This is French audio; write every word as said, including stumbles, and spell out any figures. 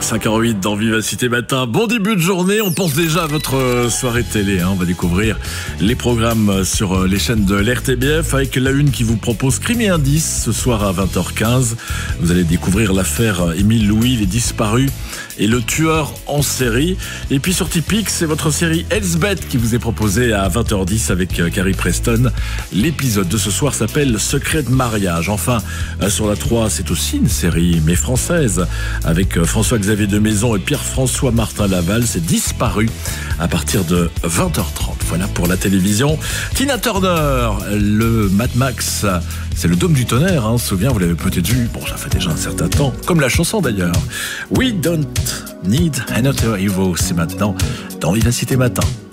cinq heures huit dans Vivacité Matin. Bon début de journée, on pense déjà à votre soirée télé. Hein. On va découvrir les programmes sur les chaînes de l'R T B F avec la une qui vous propose Crime et Indice ce soir à vingt heures quinze. Vous allez découvrir l'affaire Émile Louis, les disparus et le tueur en série. Et puis sur Tipeee, c'est votre série Elsbeth qui vous est proposée à vingt heures dix avec Carrie Preston. L'épisode de ce soir s'appelle Secret de mariage. Enfin, sur la trois, c'est aussi une série, mais française, avec François-Xavier de Maison et Pierre-François Martin Laval. C'est Disparu à partir de vingt heures trente. Voilà pour la télévision. Tina Turner, le Mad Max, c'est le Dôme du Tonnerre, hein, on se souvient, vous l'avez peut-être vu, bon ça fait déjà un certain temps, comme la chanson d'ailleurs. We don't need another hero, c'est maintenant dans Vivacité Matin.